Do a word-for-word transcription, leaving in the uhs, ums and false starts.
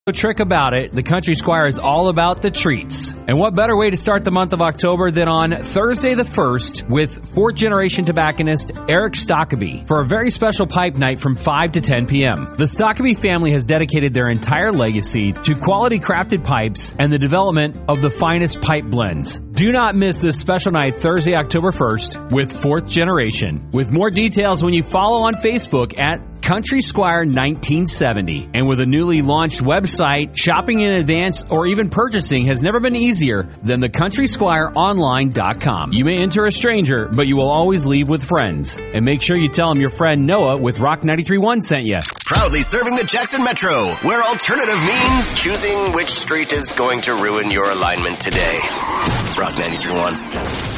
No trick about it, the Country Squire is all about the treats. And what better way to start the month of October than on Thursday the first with fourth generation tobacconist Eric Stockeby for a very special pipe night from five to ten p.m. The Stockeby family has dedicated their entire legacy to quality crafted pipes and the development of the finest pipe blends. Do not miss this special night Thursday, October first with fourth generation. With more details when you follow on Facebook at Country Squire nineteen seventy. And with a newly launched website, shopping in advance or even purchasing has never been easier than the country squire online dot com. You may enter a stranger, but you will always leave with friends. And make sure you tell them your friend Noah with Rock ninety-three point one sent you. Proudly serving the Jackson Metro, where alternative means choosing which street is going to ruin your alignment today. Rock ninety-three point one.